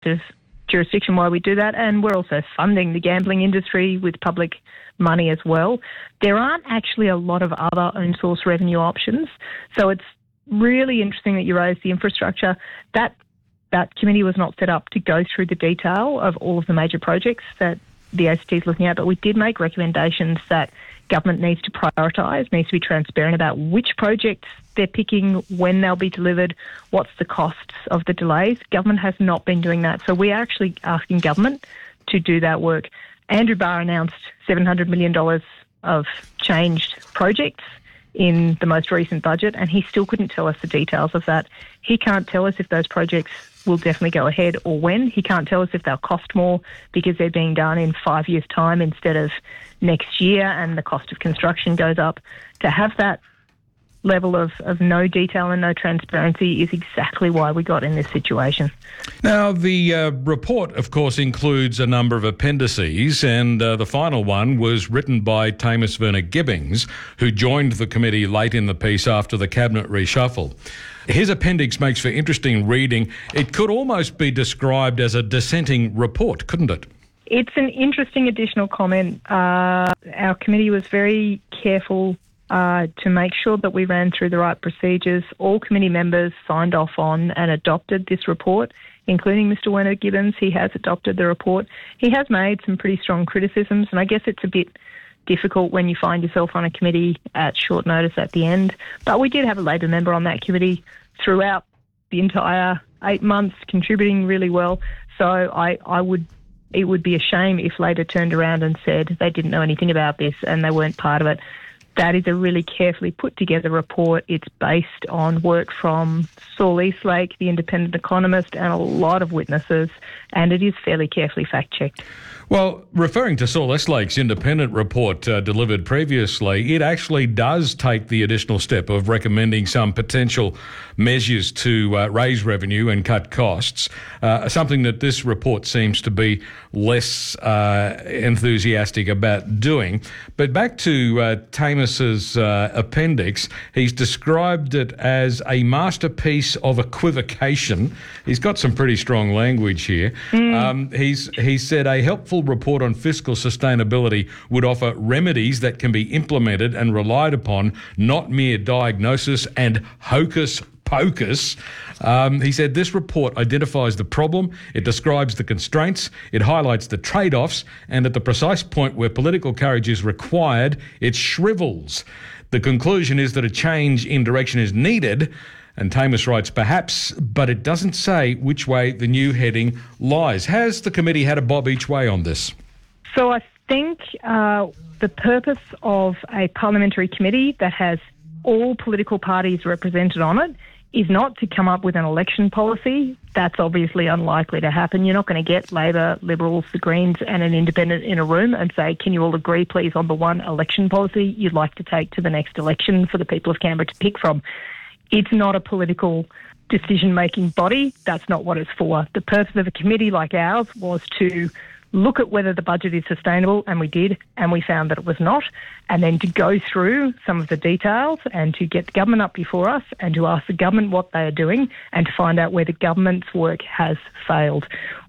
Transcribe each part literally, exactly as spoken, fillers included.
of jurisdiction why we do that, and we're also funding the gambling industry with public money as well. There aren't actually a lot of other own source revenue options, so it's really interesting that you raised the infrastructure. That that committee was not set up to go through the detail of all of the major projects that the A C T is looking at, but we did make recommendations that government needs to prioritise, needs to be transparent about which projects they're picking, when they'll be delivered, what's the costs of the delays. Government has not been doing that, so we are actually asking government to do that work. Andrew Barr announced seven hundred million dollars of changed projects in the most recent budget, and he still couldn't tell us the details of that. He can't tell us if those projects will definitely go ahead or when. He can't tell us if they'll cost more because they're being done in five years' time instead of next year, and the cost of construction goes up. To have that level of, of no detail and no transparency is exactly why we got in this situation. Now, the uh, report, of course, includes a number of appendices, and uh, the final one was written by Tamus Verner-Gibbings, who joined the committee late in the piece after the cabinet reshuffle. His appendix makes for interesting reading. It could almost be described as a dissenting report, couldn't it? It's an interesting additional comment. Uh, our committee was very careful Uh, to make sure that we ran through the right procedures. All committee members signed off on and adopted this report, including Mister Verner-Gibbings. He has adopted the report. He has made some pretty strong criticisms, and I guess it's a bit difficult when you find yourself on a committee at short notice at the end. But we did have a Labor member on that committee throughout the entire eight months, contributing really well. So I, I would, it would be a shame if Labor turned around and said they didn't know anything about this and they weren't part of it. That is a really carefully put together report. It's based on work from Saul Eastlake, the independent economist, and a lot of witnesses, and it is fairly carefully fact-checked. Well, referring to Saul Eastlake's independent report uh, delivered previously, it actually does take the additional step of recommending some potential measures to uh, raise revenue and cut costs, uh, something that this report seems to be less uh, enthusiastic about doing. But back to uh, Tamus's uh, appendix, he's described it as a masterpiece of equivocation. He's got some pretty strong language here. Mm. Um, he's he said a helpful report on fiscal sustainability would offer remedies that can be implemented and relied upon, not mere diagnosis and hocus pocus. Um, he said this report identifies the problem, it describes the constraints, it highlights the trade-offs, and at the precise point where political courage is required, it shrivels. The conclusion is that a change in direction is needed. And Tamus writes, perhaps, but it doesn't say which way the new heading lies. Has the committee had a bob each way on this? So I think uh, the purpose of a parliamentary committee that has all political parties represented on it is not to come up with an election policy. That's obviously unlikely to happen. You're not going to get Labor, Liberals, the Greens and an independent in a room and say, can you all agree, please, on the one election policy you'd like to take to the next election for the people of Canberra to pick from. It's not a political decision-making body. That's not what it's for. The purpose of a committee like ours was to look at whether the budget is sustainable, and we did, and we found that it was not, and then to go through some of the details and to get the government up before us and to ask the government what they are doing and to find out where the government's work has failed.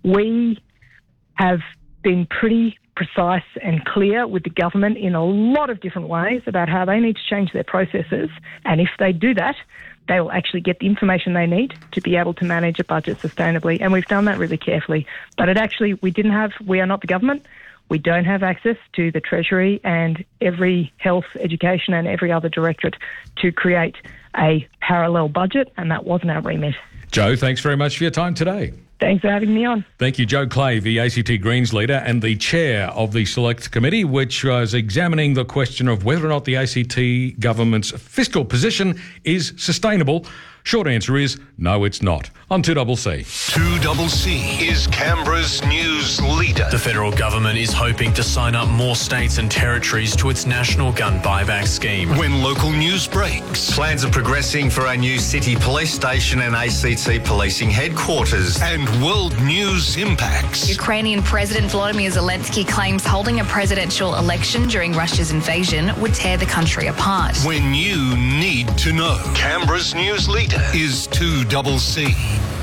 We have been pretty precise and clear with the government in a lot of different ways about how they need to change their processes, and if they do that, they will actually get the information they need to be able to manage a budget sustainably. And we've done that really carefully. But it actually, we didn't have, we are not the government. We don't have access to the Treasury and every health, education and every other directorate to create a parallel budget, and that wasn't our remit. Jo, thanks very much for your time today. Thanks for having me on. Thank you, Jo Clay, the A C T Greens leader and the chair of the Select Committee, which was examining the question of whether or not the A C T government's fiscal position is sustainable. Short answer is no, it's not. On two C C. two C C is Canberra's news leader. The federal government is hoping to sign up more states and territories to its national gun buyback scheme. When local news breaks. Plans are progressing for a new city police station and A C T policing headquarters. And world news impacts. Ukrainian President Volodymyr Zelensky claims holding a presidential election during Russia's invasion would tear the country apart. When you need to know. Canberra's news leader is two C C.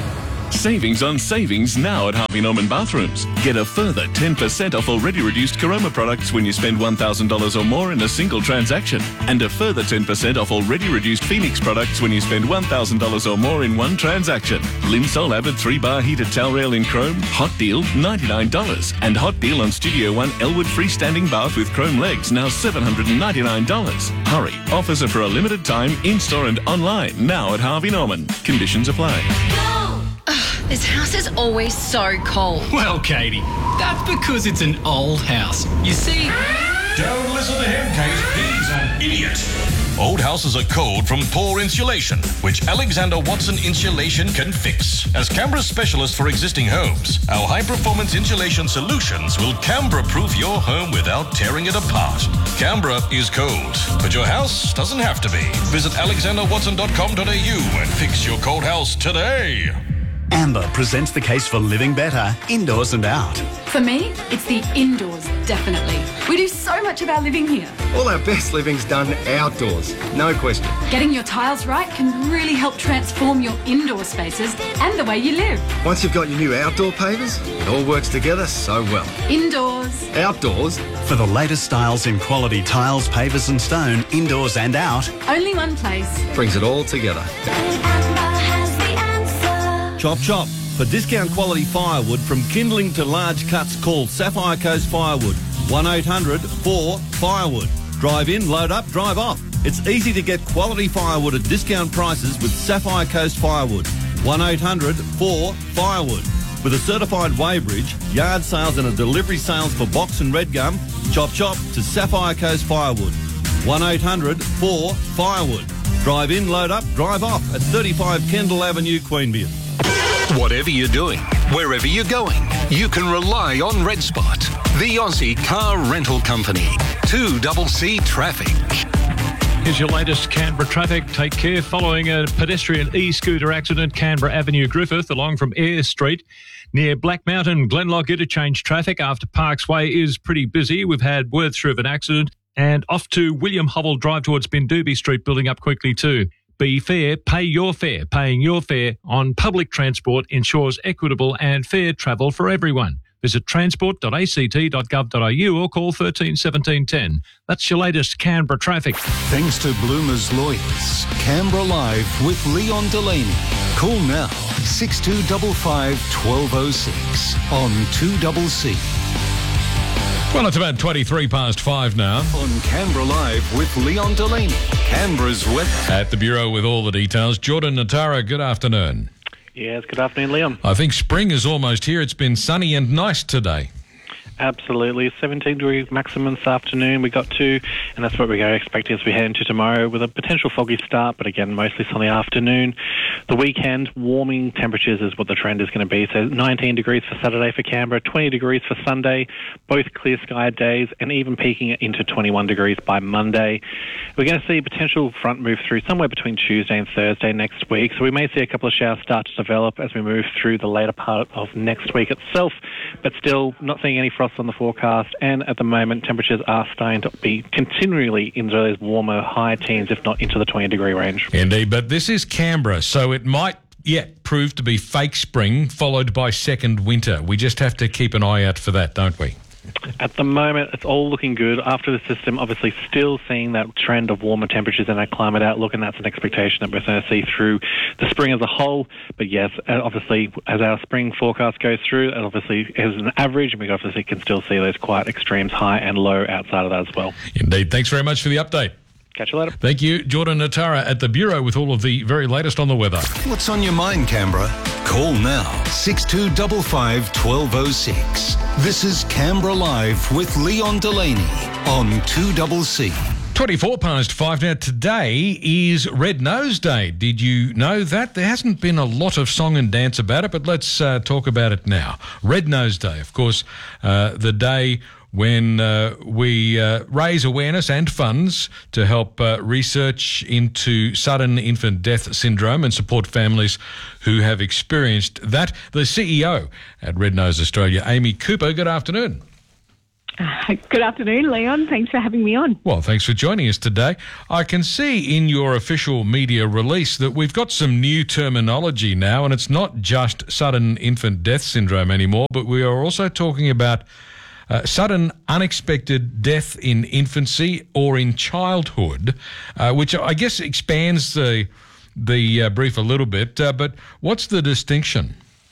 Savings on savings now at Harvey Norman Bathrooms. Get a further ten percent off already reduced Caroma products when you spend one thousand dollars or more in a single transaction. And a further ten percent off already reduced Phoenix products when you spend one thousand dollars or more in one transaction. Linsol Avid three bar heated towel rail in chrome, hot deal ninety-nine dollars. And hot deal on Studio One Elwood freestanding bath with chrome legs, now seven hundred ninety-nine dollars. Hurry, offers are for a limited time, in-store and online, now at Harvey Norman. Conditions apply. This house is always so cold. Well, Katie, that's because it's an old house. You see... Don't listen to him, Kate. He's an idiot. Old houses are cold from poor insulation, which Alexander Watson Insulation can fix. As Canberra's specialist for existing homes, our high-performance insulation solutions will Canberra-proof your home without tearing it apart. Canberra is cold, but your house doesn't have to be. Visit alexander watson dot com dot a u and fix your cold house today. Amber presents the case for living better, indoors and out. For me, it's the indoors, definitely. We do so much of our living here. All our best living's done outdoors, no question. Getting your tiles right can really help transform your indoor spaces and the way you live. Once you've got your new outdoor pavers, it all works together so well. Indoors. Outdoors. For the latest styles in quality tiles, pavers and stone, indoors and out. Only one place. Brings it all together. Chop Chop. For discount quality firewood from kindling to large cuts, call Sapphire Coast Firewood. one eight hundred four firewood. Drive in, load up, drive off. It's easy to get quality firewood at discount prices with Sapphire Coast Firewood. one eight hundred four firewood. With a certified weighbridge, yard sales and a delivery sales for box and red gum, Chop Chop to Sapphire Coast Firewood. one eight hundred four firewood. Drive in, load up, drive off at thirty-five Kendall Avenue, Queanbeyan. Whatever you're doing, wherever you're going, you can rely on Red Spot, the Aussie car rental company. two C C Traffic. Here's your latest Canberra traffic. Take care following a pedestrian e-scooter accident, Canberra Avenue, Griffith, along from Eyre Street. Near Black Mountain, Glenlock interchange traffic after Parks Way is pretty busy. We've had word through of an accident. And off to William Hovell Drive towards Bindooby Street, building up quickly too. Be fair, pay your fare. Paying your fare on public transport ensures equitable and fair travel for everyone. Visit transport dot a c t dot gov dot a u or call thirteen seventeen ten. That's your latest Canberra traffic. Thanks to Bloomers Lawyers, Canberra Live with Leon Delaney. Call now, six two five five, one two zero six on two C C. Well, it's about twenty-three past five now. On Canberra Live with Leon Delaney, Canberra's weather. At the Bureau with all the details, Jordan Natara, good afternoon. Yes, good afternoon, Liam. I think spring is almost here. It's been sunny and nice today. Absolutely. seventeen degree maximum this afternoon we got to, and that's what we're going to expect as we head into tomorrow with a potential foggy start, but again, mostly sunny afternoon. The weekend, warming temperatures is what the trend is going to be. So nineteen degrees for Saturday for Canberra, twenty degrees for Sunday, both clear sky days, and even peaking into twenty-one degrees by Monday. We're going to see a potential front move through somewhere between Tuesday and Thursday next week, so we may see a couple of showers start to develop as we move through the later part of next week itself, but still not seeing any frost on the forecast, and at the moment temperatures are starting to be continually in those warmer high teens, if not into the twenty degree range. Indeed, but this is Canberra, so it might yet prove to be fake spring followed by second winter. We just have to keep an eye out for that, don't we? At the moment, it's all looking good. After the system, obviously still seeing that trend of warmer temperatures in our climate outlook, and that's an expectation that we're going to see through the spring as a whole. But yes, obviously, as our spring forecast goes through, it obviously is an average, and we obviously can still see those quite extremes, high and low, outside of that as well. Indeed. Thanks very much for the update. Catch you later. Thank you, Jordan Natara at the Bureau with all of the very latest on the weather. What's on your mind, Canberra? Call now, six two five five, one two zero six. This is Canberra Live with Leon Delaney on two C C. twenty-four past five now. Today is Red Nose Day. Did you know that? There hasn't been a lot of song and dance about it, but let's uh, talk about it now. Red Nose Day, of course, uh, the day when uh, we uh, raise awareness and funds to help uh, research into sudden infant death syndrome and support families who have experienced that. The C E O at Red Nose Australia, Amy Cooper, good afternoon. Uh, good afternoon, Leon. Thanks for having me on. Well, thanks for joining us today. I can see in your official media release that we've got some new terminology now, and it's not just sudden infant death syndrome anymore, but we are also talking about uh, sudden unexpected death in infancy or in childhood, uh, which I guess expands the, the uh, brief a little bit. Uh, but what's the distinction?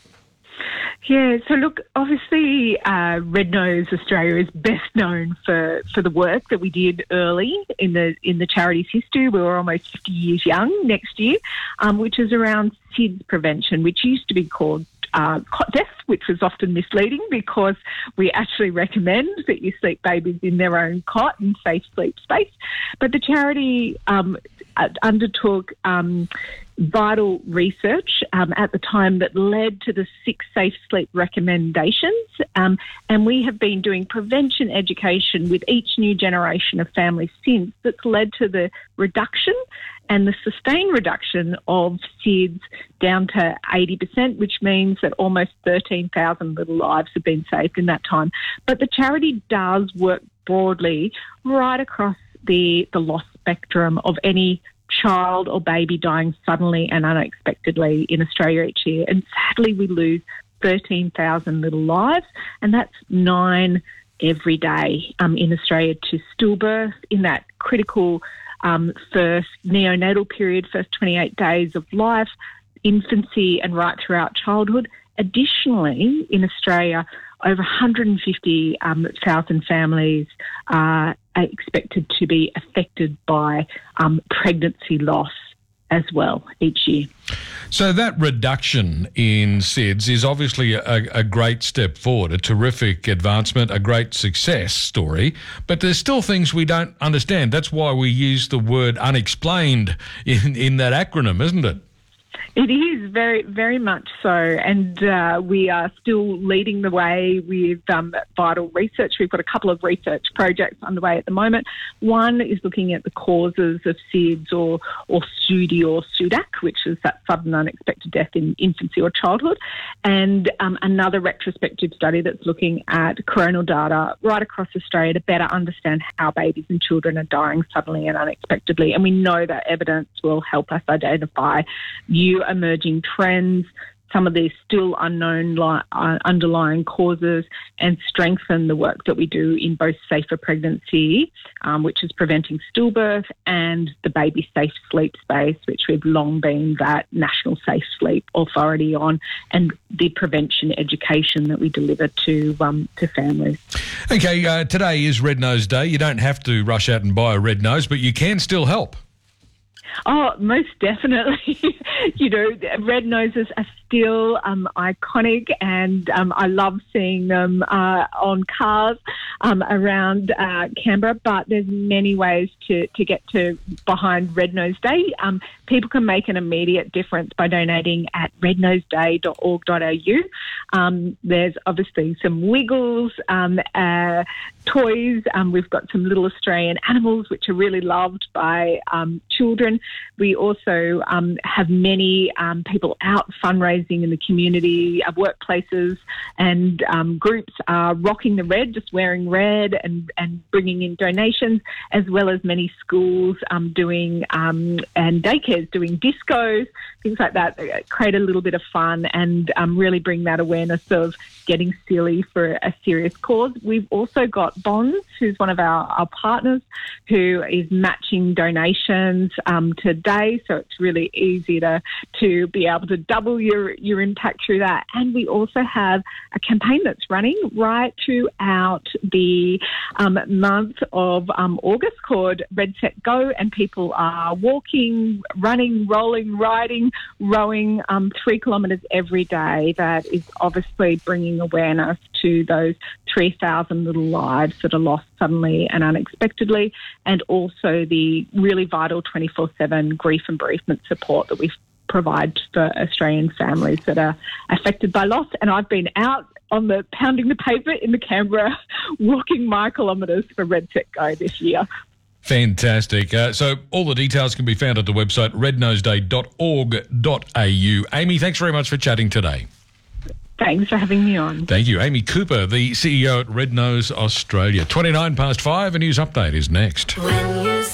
Yeah, so look, obviously uh, Red Nose Australia is best known for, for the work that we did early in the in the charity's history. We were almost fifty years young next year, um, which is around S I D S prevention, which used to be called uh, cot death, which was often misleading because we actually recommend that you sleep babies in their own cot and safe sleep space. But the charity um, undertook um, vital research um, at the time that led to the six safe sleep recommendations. Um, and we have been doing prevention education with each new generation of families since that's led to the reduction and the sustained reduction of S I D S down to eighty percent, which means that almost thirteen thousand little lives have been saved in that time. But the charity does work broadly right across the, the loss spectrum of any child or baby dying suddenly and unexpectedly in Australia each year. And sadly, we lose thirteen thousand little lives, and that's nine every day um, in Australia to stillbirth in that critical um, first neonatal period, first twenty-eight days of life, infancy and right throughout childhood. Additionally, in Australia, over one hundred fifty thousand um, families are expected to be affected by um, pregnancy loss as well each year. So that reduction in S I D S is obviously a, a great step forward, a terrific advancement, a great success story, but there's still things we don't understand. That's why we use the word unexplained in, in that acronym, isn't it? It is very, very much so, and uh, we are still leading the way with um, vital research. We've got a couple of research projects underway at the moment. One is looking at the causes of S I D S or, or S U D I or SUDAC, which is that sudden unexpected death in infancy or childhood, and um, another retrospective study that's looking at coronal data right across Australia to better understand how babies and children are dying suddenly and unexpectedly. And we know that evidence will help us identify new emerging trends, some of the still unknown li- uh, underlying causes, and strengthen the work that we do in both safer pregnancy, um, which is preventing stillbirth, and the baby safe sleep space, which we've long been that National Safe Sleep Authority on, and the prevention education that we deliver to um, to families. Okay, uh, today is Red Nose Day. You don't have to rush out and buy a red nose, but you can still help. Oh, most definitely. You know, red noses are still um, iconic, and um, I love seeing them uh, on cars um, around uh, Canberra, but there's many ways to, to get to behind Red Nose Day. Um, people can make an immediate difference by donating at red nose day dot org dot a u. Um, there's obviously some wiggles, um, uh, toys. Um, we've got some little Australian animals which are really loved by um, children. We also um, have many um, people out fundraising in the community, uh, workplaces, and um, groups are rocking the red, just wearing red and, and bringing in donations, as well as many schools um, doing um, and daycares doing discos, things like that, create a little bit of fun and um, really bring that awareness of getting silly for a serious cause. We've also got Bonds, who's one of our, our partners, who is matching donations um, today, so it's really easy to to be able to double your, your impact through that. And we also have a campaign that's running right throughout the um, month of um, August called Red Set Go, and people are walking, running, rolling, riding, rowing um, three kilometres every day. That is obviously bringing awareness to those three thousand little lives that are lost suddenly and unexpectedly, and also the really vital twenty-four seven grief and bereavement support that we provide for Australian families that are affected by loss. And I've been out on the pounding the pavement in the Canberra, walking my kilometres for Red Set Go this year. Fantastic. Uh, so all the details can be found at the website red nose day dot org dot a u. Amy, thanks very much for chatting today. Thanks for having me on. Thank you. Amy Cooper, the C E O at Red Nose Australia. twenty-nine past five, a news update is next. When you